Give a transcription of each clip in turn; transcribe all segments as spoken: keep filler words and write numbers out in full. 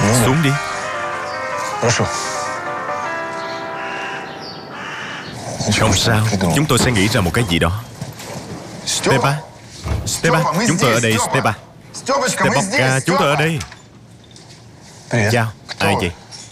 Xuống đi. Không sao, chúng tôi sẽ nghĩ ra một cái gì đó. Stepa, Stepa, chúng tôi ở đây, Stepa. Stepopka, chúng tôi ở đây. Chào, ai vậy?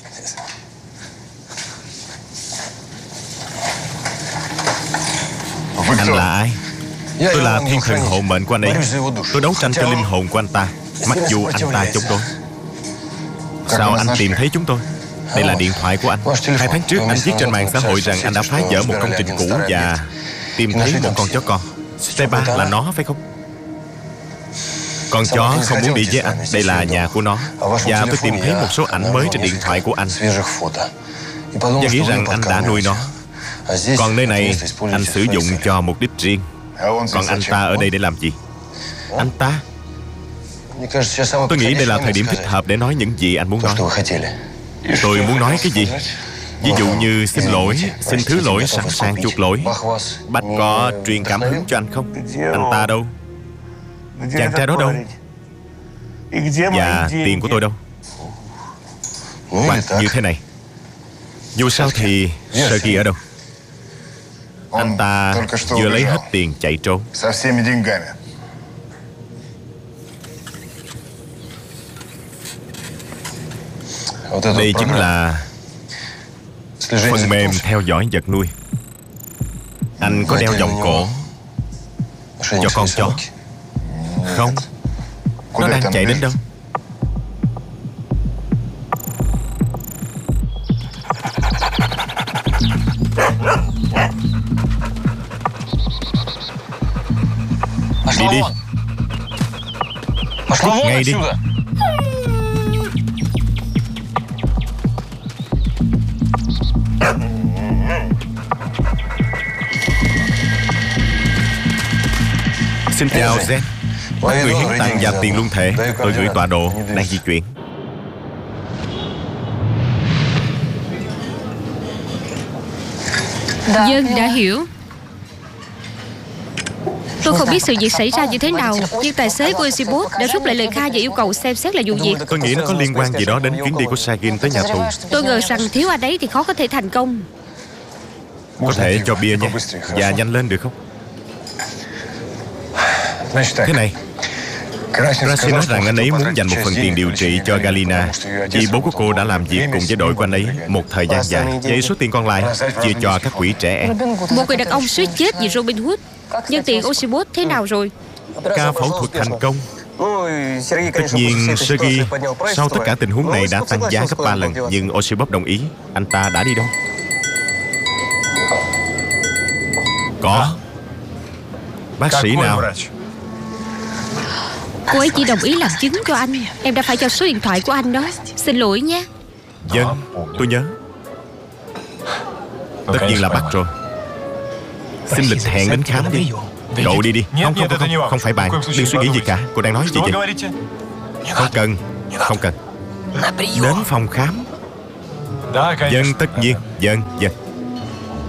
Anh là ai? Tôi là thiên thần hộ mệnh của anh ấy. Tôi đấu tranh cho linh hồn của anh ta, mặc dù anh ta chống đối. Sao anh tìm thấy chúng tôi? Đây là điện thoại của anh. Hai tháng trước anh viết trên mạng xã hội rằng anh đã phá vỡ một công trình cũ và tìm thấy một con chó con. Stepa là nó phải không? Con chó không muốn đi với anh. Đây là nhà của nó. Và tôi tìm thấy một số ảnh mới trên điện thoại của anh và nghĩ rằng anh đã nuôi nó. Còn nơi này anh sử dụng cho mục đích riêng. Còn anh ta ở đây để làm gì? Anh ta? Tôi nghĩ đây là thời điểm thích hợp để nói những gì anh muốn nói. Tôi muốn nói cái gì? Ví dụ như xin lỗi, xin thứ lỗi, sẵn sàng chuộc lỗi. Bách có truyền cảm hứng cho anh không? Anh ta đâu? Chàng trai đó đâu? Và tiền của tôi đâu? Hoặc như thế này. Dù sao thì Sergei ở đâu? Anh ta vừa lấy hết tiền chạy trốn. Đây chính là phần mềm theo dõi vật nuôi. Anh có đeo vòng cổ cho con chó không? Nó đang chạy đến đâu? Đi đi. Ngay đi. Xin chào Zen. Bắt người hiến tặng và tiền luân thể. Tôi gửi tọa độ đang di chuyển. Dân đã hiểu. Tôi không biết sự việc xảy ra như thế nào, nhưng tài xế của Osibot đã rút lại lời khai và yêu cầu xem xét lại vụ việc. Tôi nghĩ nó có liên quan gì đó đến chuyến đi của Sagin tới nhà tù. Tôi ngờ rằng thiếu anh ấy thì khó có thể thành công. Có thể cho bia nha. Và nhanh lên được không? Thế này, Gracie nói rằng anh ấy muốn dành một phần tiền điều trị cho Galina vì bố của cô đã làm việc cùng với đội của anh ấy một thời gian dài. Vậy số tiền còn lại chia cho các quỹ trẻ em. Một người đàn ông suýt chết vì Robin Hood. Nhưng tiền Osibot thế nào rồi? Ca phẫu thuật thành công. Tất nhiên Sergei sau tất cả tình huống này đã tăng giá gấp ba lần. Nhưng Osibot đồng ý. Anh ta đã đi đâu? Có. Bác sĩ nào? Cô ấy chỉ đồng ý làm chứng cho anh. Em đã phải cho số điện thoại của anh đó. Xin lỗi nhé. Dân, tôi nhớ. Tất nhiên là bắt rồi. Xin lịch hẹn đến khám đi. Cậu đi đi. Không, không, không, không, không phải bạn. Đừng suy nghĩ gì cả. Cô đang nói gì vậy? Không cần. Không cần. Đến phòng khám. Dân, tất nhiên. Dân, dân.